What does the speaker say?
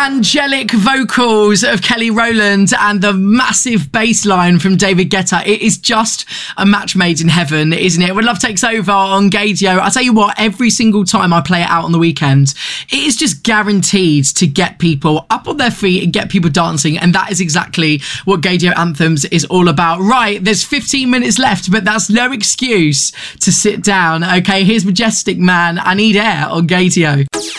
angelic vocals of Kelly Rowland and the massive bass line from David Guetta. It is just a match made in heaven, isn't it? When Love Takes Over on Gaydio, I tell you what, every single time I play it out on the weekend, it is just guaranteed to get people up on their feet and get people dancing, and that is exactly what Gaydio Anthems is all about. Right, there's 15 minutes left, but that's no excuse to sit down. Okay, here's Majestic Man, I Need Air on Gaydio.